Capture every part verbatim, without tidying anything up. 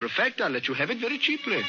of fact, I'll let you have it very cheaply.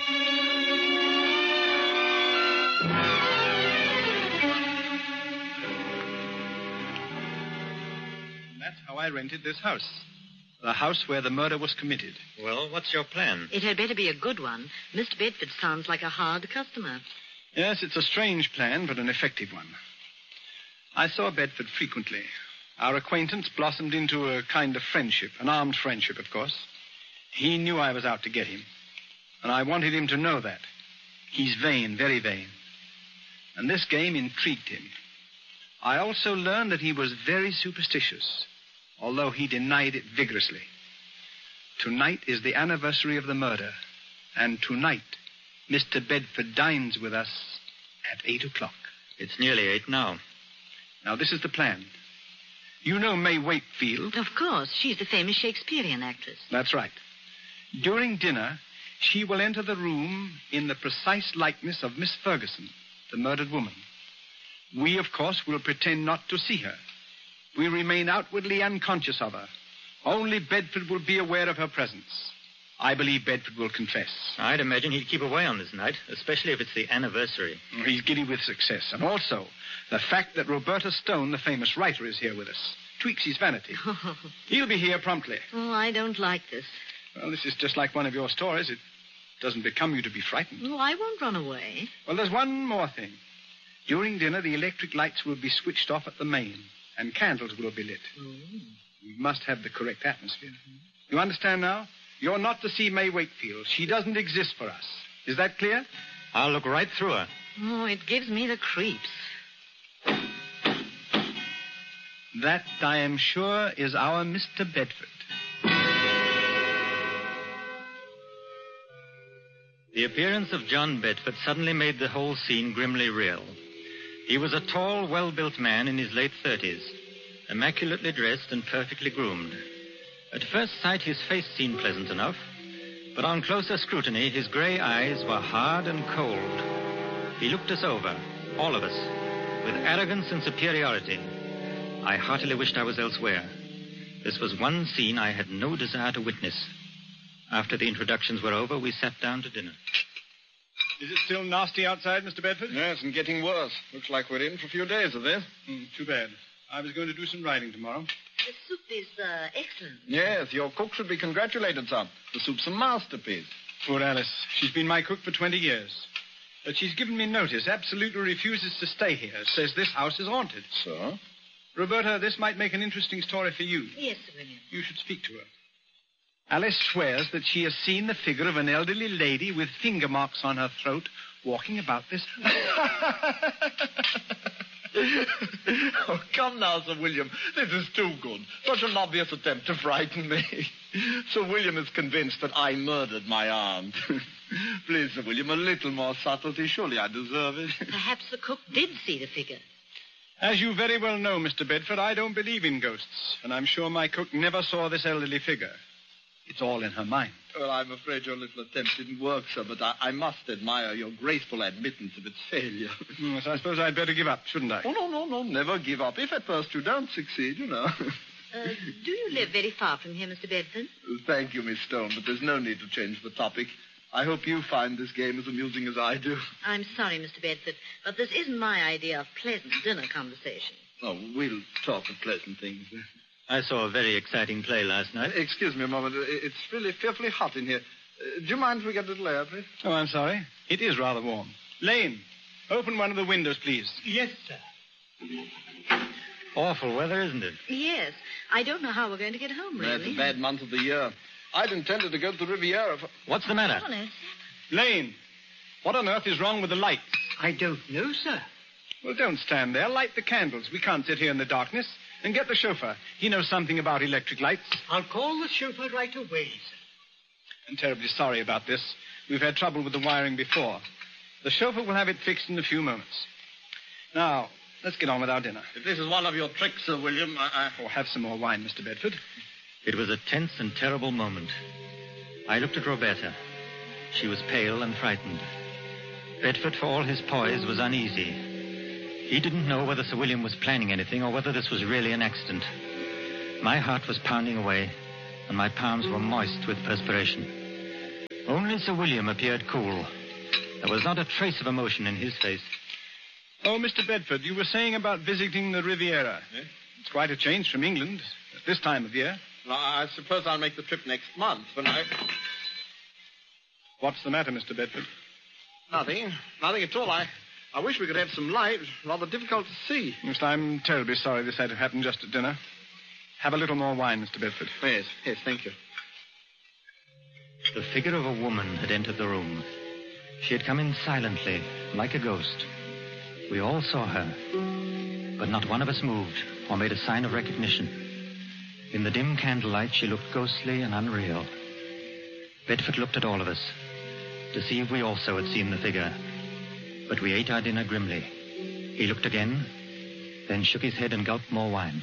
That's how I rented this house. The house where the murder was committed. Well, what's your plan? It had better be a good one. Mister Bedford sounds like a hard customer. Yes, it's a strange plan, but an effective one. I saw Bedford frequently. Our acquaintance blossomed into a kind of friendship, an armed friendship, of course. He knew I was out to get him, and I wanted him to know that. He's vain, very vain. And this game intrigued him. I also learned that he was very superstitious, although he denied it vigorously. Tonight is the anniversary of the murder, and tonight Mister Bedford dines with us at eight o'clock. It's nearly eight now. Now, this is the plan. You know May Wakefield? Of course. She's the famous Shakespearean actress. That's right. During dinner, she will enter the room in the precise likeness of Miss Ferguson, the murdered woman. We, of course, will pretend not to see her. We remain outwardly unconscious of her. Only Bedford will be aware of her presence. I believe Bedford will confess. I'd imagine he'd keep away on this night, especially if it's the anniversary. He's giddy with success. And also, the fact that Roberta Stone, the famous writer, is here with us, tweaks his vanity. He'll be here promptly. Oh, I don't like this. Well, this is just like one of your stories. It doesn't become you to be frightened. Oh, I won't run away. Well, there's one more thing. During dinner, the electric lights will be switched off at the main, and candles will be lit. Oh. We must have the correct atmosphere. You understand now? You're not to see May Wakefield. She doesn't exist for us. Is that clear? I'll look right through her. Oh, it gives me the creeps. That, I am sure, is our Mister Bedford. The appearance of John Bedford suddenly made the whole scene grimly real. He was a tall, well-built man in his late thirties, immaculately dressed and perfectly groomed. At first sight, his face seemed pleasant enough, but on closer scrutiny, his gray eyes were hard and cold. He looked us over, all of us, with arrogance and superiority. I heartily wished I was elsewhere. This was one scene I had no desire to witness. After the introductions were over, we sat down to dinner. Is it still nasty outside, Mister Bedford? Yes, and getting worse. Looks like we're in for a few days of this. Mm, too bad. I was going to do some riding tomorrow. The soup is uh, excellent. Yes, your cook should be congratulated, son. The soup's a masterpiece. Poor Alice. She's been my cook for twenty years. But she's given me notice, absolutely refuses to stay here, says this house is haunted. So? Roberta, this might make an interesting story for you. Yes, Sir William. You should speak to her. Alice swears that she has seen the figure of an elderly lady with finger marks on her throat walking about this house. Oh, come now, Sir William. This is too good. Such an obvious attempt to frighten me. Sir William is convinced that I murdered my aunt. Please, Sir William, a little more subtlety. Surely I deserve it. Perhaps the cook did see the figure. As you very well know, Mister Bedford, I don't believe in ghosts, and I'm sure my cook never saw this elderly figure. It's all in her mind. Well, I'm afraid your little attempt didn't work, sir, but I, I must admire your graceful admittance of its failure. Yes, I suppose I'd better give up, shouldn't I? Oh, no, no, no, never give up. If at first you don't succeed, you know. Uh, do you live very far from here, Mister Bedford? Thank you, Miss Stone, but there's no need to change the topic. I hope you find this game as amusing as I do. I'm sorry, Mister Bedford, but this isn't my idea of pleasant dinner conversation. Oh, we'll talk of pleasant things. I saw a very exciting play last night. Excuse me a moment. It's really fearfully hot in here. Uh, do you mind if we get a little air, please? Oh, I'm sorry. It is rather warm. Lane, open one of the windows, please. Yes, sir. Awful weather, isn't it? Yes. I don't know how we're going to get home, really. That's a bad month of the year. I'd intended to go to the Riviera for... What's the matter? Honest. Lane, what on earth is wrong with the lights? I don't know, sir. Well, don't stand there. Light the candles. We can't sit here in the darkness. And get the chauffeur. He knows something about electric lights. I'll call the chauffeur right away, sir. I'm terribly sorry about this. We've had trouble with the wiring before. The chauffeur will have it fixed in a few moments. Now, let's get on with our dinner. If this is one of your tricks, Sir William, I... I... Or have some more wine, Mister Bedford. It was a tense and terrible moment. I looked at Roberta. She was pale and frightened. Bedford, for all his poise, was uneasy. He didn't know whether Sir William was planning anything or whether this was really an accident. My heart was pounding away, and my palms were moist with perspiration. Only Sir William appeared cool. There was not a trace of emotion in his face. Oh, Mister Bedford, you were saying about visiting the Riviera. Eh? It's quite a change from England at this time of year. Well, I suppose I'll make the trip next month when I... What's the matter, Mister Bedford? Nothing. Nothing at all. I, I wish we could have some light. Rather difficult to see. Mister, I'm terribly sorry this had to happen just at dinner. Have a little more wine, Mister Bedford. Yes, yes, thank you. The figure of a woman had entered the room. She had come in silently, like a ghost. We all saw her, but not one of us moved or made a sign of recognition. In the dim candlelight, she looked ghostly and unreal. Bedford looked at all of us to see if we also had seen the figure, but we ate our dinner grimly. He looked again, then shook his head and gulped more wine.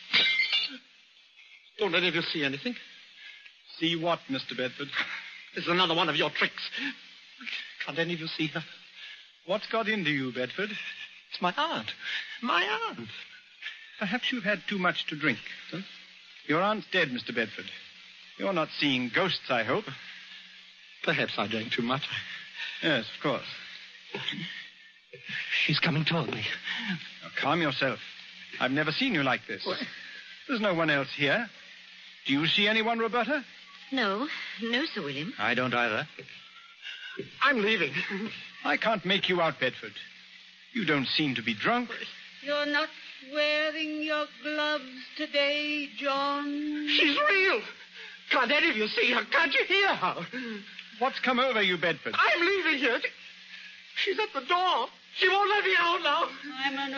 Don't any of you see anything? See what, Mister Bedford? This is another one of your tricks. Can't any of you see her? What's got into you, Bedford? It's my aunt. My aunt. Perhaps you've had too much to drink. Huh? Your aunt's dead, Mister Bedford. You're not seeing ghosts, I hope. Perhaps I drank too much. Yes, of course. She's coming toward me. Now, calm yourself. I've never seen you like this. What? There's no one else here. Do you see anyone, Roberta? No, no, Sir William. I don't either. I'm leaving. I can't make you out, Bedford. You don't seem to be drunk. You're not wearing your gloves today, John. She's real. Can't any of you see her? Can't you hear her? What's come over you, Bedford? I'm leaving here. She's at the door. She won't let me out now. I'm an